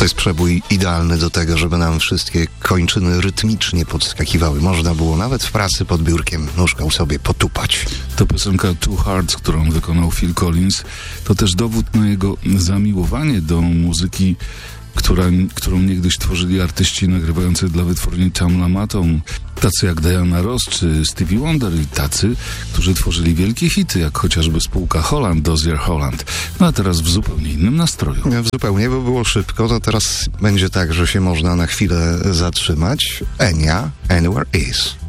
To jest przebój idealny do tego, żeby nam wszystkie kończyny rytmicznie podskakiwały. Można było nawet w pracy pod biurkiem nóżką sobie potupać. To piosenka Two Hearts, którą wykonał Phil Collins. To też dowód na jego zamiłowanie do muzyki, którą niegdyś tworzyli artyści nagrywający dla wytwórni Tam Lamaton, tacy jak Diana Ross czy Stevie Wonder i tacy, którzy tworzyli wielkie hity, jak chociażby spółka Holland, Dozier Holland. No a teraz w zupełnie innym nastroju. Zupełnie, bo było szybko, to teraz będzie tak, że się można na chwilę zatrzymać. Enya, Anywhere Is.